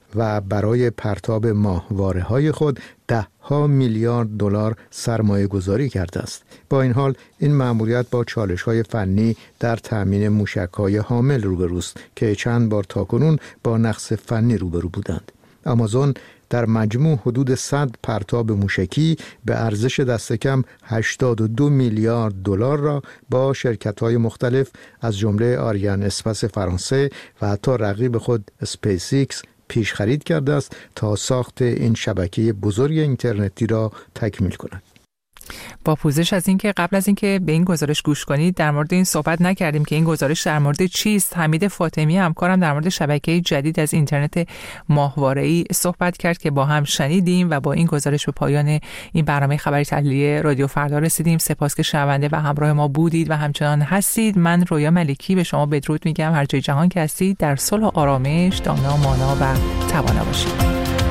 و برای پرتاب ماهواره‌های خود $10 میلیارد سرمایه گذاری کرده است. با این حال این مأموریت با چالش‌های فنی در تأمین موشک‌های حامل روبروست که چند بار تاکنون با نقص فنی روبرو بودند. آمازون در مجموع حدود 100 پرتاب موشکی به ارزش دست کم $82 میلیارد را با شرکت‌های مختلف از جمله آریان اسپاس فرانسه و حتی رقیب خود اسپیس ایکس پیش خرید کرده است تا ساخت این شبکه بزرگ اینترنتی را تکمیل کند. با پوزش از اینکه قبل از اینکه به این گزارش گوش کنید در مورد این صحبت نکردیم که این گزارش در مورد چیست. حمید فاطمی همکارم در مورد شبکه جدید از اینترنت ماهواره‌ای صحبت کرد که با هم شنیدیم و با این گزارش به پایان این برنامه خبری تحلیلی رادیو فردا رسیدیم. سپاس که شنونده و همراه ما بودید و همچنان هستید. من رویا ملکی به شما بدرود میگم. هر جای جهان که هستید در صلح و آرامش دانا، مانا و توانا باشید.